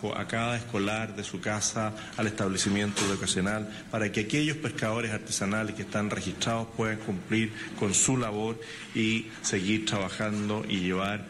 a cada escolar de su casa al establecimiento educacional, para que aquellos pescadores artesanales que están registrados puedan cumplir con su labor y seguir trabajando y llevar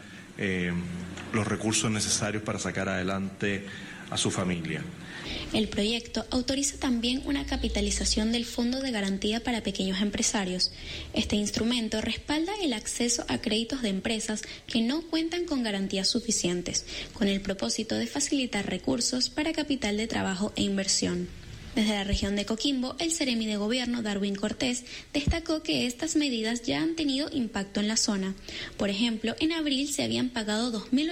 los recursos necesarios para sacar adelante a su familia. El proyecto autoriza también una capitalización del Fondo de Garantía para Pequeños Empresarios. Este instrumento respalda el acceso a créditos de empresas que no cuentan con garantías suficientes, con el propósito de facilitar recursos para capital de trabajo e inversión. Desde la región de Coquimbo, el Seremi de Gobierno, Darwin Cortés, destacó que estas medidas ya han tenido impacto en la zona. Por ejemplo, en abril se habían pagado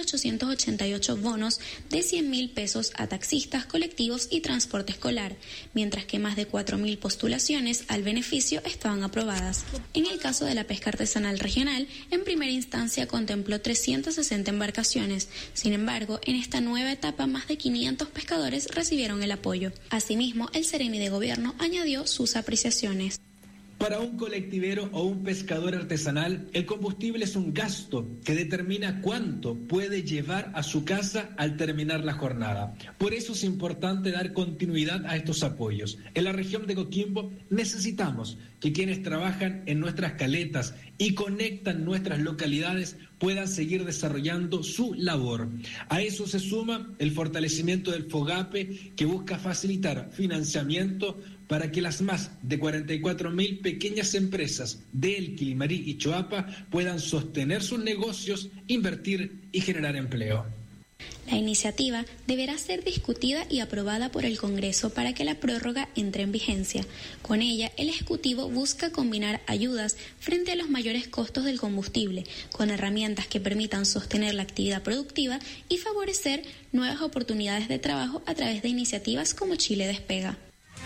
2.888 bonos de 100.000 pesos a taxistas, colectivos y transporte escolar, mientras que más de 4.000 postulaciones al beneficio estaban aprobadas. En el caso de la pesca artesanal regional, en primera instancia contempló 360 embarcaciones. Sin embargo, en esta nueva etapa, más de 500 pescadores recibieron el apoyo. Asimismo, el Seremi de Gobierno añadió sus apreciaciones. Para un colectivero o un pescador artesanal, el combustible es un gasto que determina cuánto puede llevar a su casa al terminar la jornada. Por eso es importante dar continuidad a estos apoyos. En la región de Coquimbo necesitamos que quienes trabajan en nuestras caletas y conectan nuestras localidades puedan seguir desarrollando su labor. A eso se suma el fortalecimiento del FOGAPE, que busca facilitar financiamiento para que las más de 44.000 pequeñas empresas de El Quilimarí y Choapa puedan sostener sus negocios, invertir y generar empleo. La iniciativa deberá ser discutida y aprobada por el Congreso para que la prórroga entre en vigencia. Con ella, el Ejecutivo busca combinar ayudas frente a los mayores costos del combustible, con herramientas que permitan sostener la actividad productiva y favorecer nuevas oportunidades de trabajo a través de iniciativas como Chile Despega.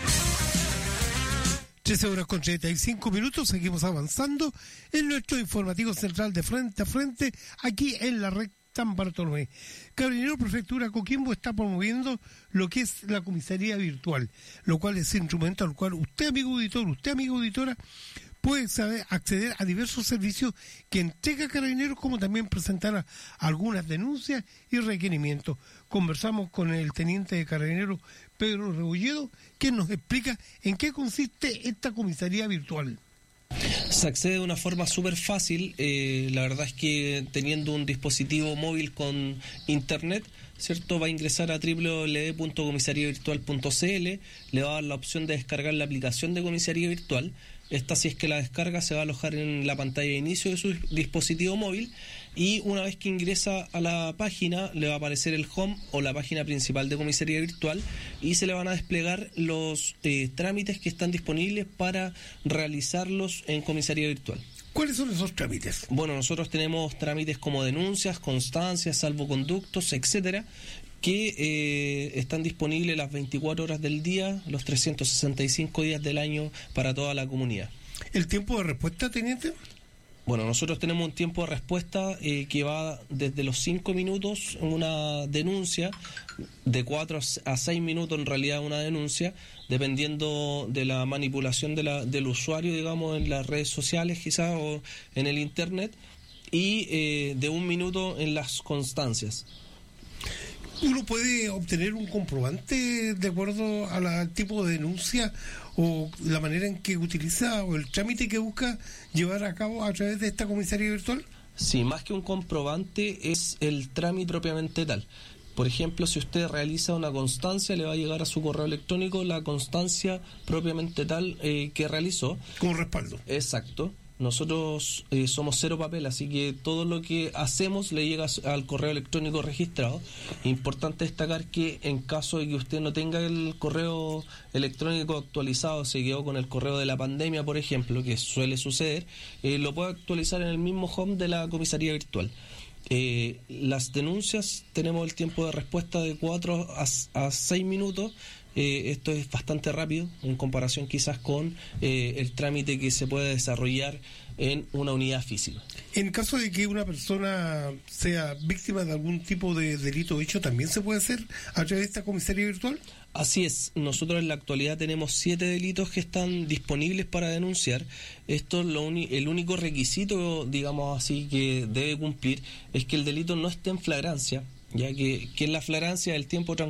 13:35, seguimos avanzando en nuestro informativo central de Frente a Frente, aquí en la red San Bartolomé. Carabinero Prefectura Coquimbo está promoviendo lo que es la comisaría virtual, lo cual es un instrumento al cual usted, amigo auditor, usted, amiga auditora, puede acceder a diversos servicios que entrega Carabineros, como también presentar algunas denuncias y requerimientos. Conversamos con el teniente de Carabineros, Pedro Rebolledo, quien nos explica en qué consiste esta comisaría virtual. Se accede de una forma súper fácil. La verdad es que teniendo un dispositivo móvil con internet, ¿cierto? Va a ingresar a www.comisariavirtual.cl, le va a dar la opción de descargar la aplicación de comisaría virtual. Esta, si es que la descarga, se va a alojar en la pantalla de inicio de su dispositivo móvil, y una vez que ingresa a la página le va a aparecer el home o la página principal de comisaría virtual, y se le van a desplegar los trámites que están disponibles para realizarlos en comisaría virtual. ¿Cuáles son esos trámites? Bueno, nosotros tenemos trámites como denuncias, constancias, salvoconductos, etcétera, que están disponibles las 24 horas del día, los 365 días del año para toda la comunidad. ¿El tiempo de respuesta, teniente? Bueno, nosotros tenemos un tiempo de respuesta que va desde los 5 minutos una denuncia, de 4 a 6 minutos en realidad una denuncia, dependiendo de la manipulación del usuario, digamos, en las redes sociales quizás o en el internet, y de 1 minuto en las constancias. ¿Uno puede obtener un comprobante de acuerdo al tipo de denuncia o la manera en que utiliza o el trámite que busca llevar a cabo a través de esta comisaría virtual? Sí, más que un comprobante es el trámite propiamente tal. Por ejemplo, si usted realiza una constancia, le va a llegar a su correo electrónico la constancia propiamente tal que realizó. Como respaldo. Exacto. Nosotros somos cero papel, así que todo lo que hacemos le llega al correo electrónico registrado. Importante destacar que en caso de que usted no tenga el correo electrónico actualizado, se quedó con el correo de la pandemia, por ejemplo, que suele suceder, lo puede actualizar en el mismo home de la comisaría virtual. Las denuncias, tenemos el tiempo de respuesta de 4 a 6 minutos. Esto es bastante rápido en comparación quizás con el trámite que se puede desarrollar en una unidad física. En caso de que una persona sea víctima de algún tipo de delito hecho, ¿también se puede hacer a través de esta comisaría virtual? Así es, nosotros en la actualidad tenemos 7 delitos que están disponibles para denunciar. Esto es el único requisito, digamos así, que debe cumplir, es que el delito no esté en flagrancia, ya que en la flagrancia el tiempo